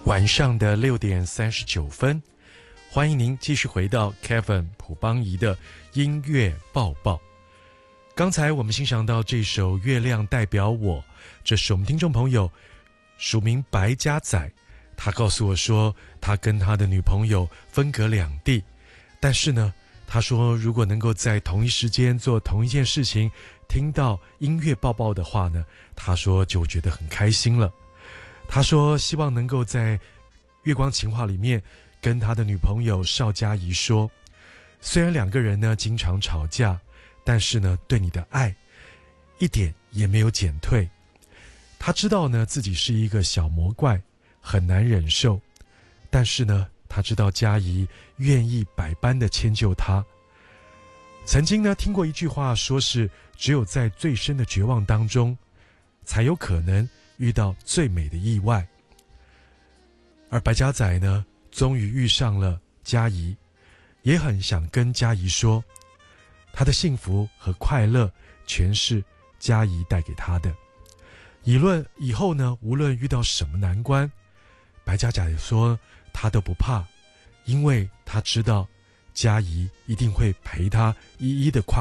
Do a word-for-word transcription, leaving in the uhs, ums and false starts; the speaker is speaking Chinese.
晚上的六点三十九分，欢迎您继续回到 Kevin 朴邦仪的音乐报报。刚才我们欣赏到这首《月亮代表我》，这是我们听众朋友署名白家仔，他告诉我说，他跟他的女朋友分隔两地，但是呢，他说如果能够在同一时间做同一件事情，听到音乐报报的话呢，他说就觉得很开心了。他说希望能够在月光情话里面跟他的女朋友邵佳怡说，虽然两个人呢经常吵架，但是呢对你的爱一点也没有减退。他知道呢自己是一个小魔怪，很难忍受，但是呢他知道佳怡愿意百般的迁就他。曾经呢听过一句话，说是只有在最深的绝望当中才有可能遇到最美的意外。而白家仔呢终于遇上了佳怡，也很想跟佳怡说，他的幸福和快乐全是佳怡带给他的。以论以后呢无论遇到什么难关，白家仔说他都不怕，因为他知道佳怡一定会陪他一一的跨